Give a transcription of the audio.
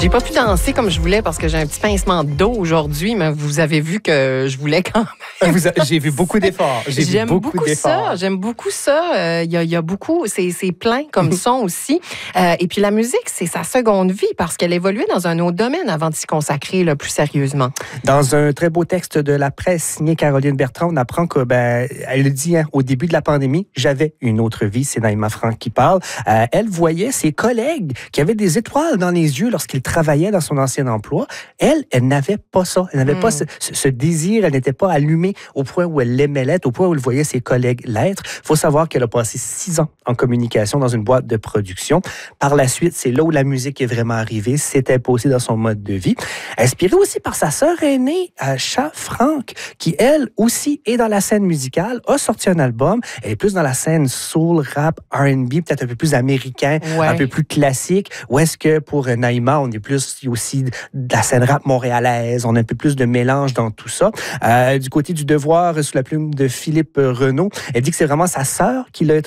J'ai pas pu danser comme je voulais parce que j'ai un petit pincement de dos aujourd'hui, mais vous avez vu que je voulais quand même. J'ai vu beaucoup d'efforts. J'aime beaucoup ça. J'aime beaucoup ça. Il y a beaucoup, c'est plein comme son aussi. Et puis la musique, c'est sa seconde vie parce qu'elle évoluait dans un autre domaine avant de s'y consacrer là, plus sérieusement. Dans un très beau texte de la presse signé Caroline Bertrand, on apprend que elle le dit au début de la pandémie, j'avais une autre vie. C'est Naïma Franck qui parle. Elle voyait ses collègues qui avaient des étoiles dans les yeux lorsqu'ils travaillaient dans son ancien emploi. Elle n'avait pas ça. Elle n'avait pas ce désir. Elle n'était pas allumée au point où elle l'aimait l'être, au point où elle voyait ses collègues l'être. Il faut savoir qu'elle a passé 6 ans en communication dans une boîte de production. Par la suite, c'est là où la musique est vraiment arrivée. C'est imposé dans son mode de vie. Inspirée aussi par sa sœur aînée, Cha Franck, qui, elle aussi, est dans la scène musicale, a sorti un album. Elle est plus dans la scène soul, rap, R&B, peut-être un peu plus américain, un peu plus classique. Ou est-ce que pour Naïma, on est plus aussi de la scène rap montréalaise, on a un peu plus de mélange dans tout ça. Du côté du Devoir, sous la plume de Philippe Renaud, elle dit que c'est vraiment sa sœur qui l'a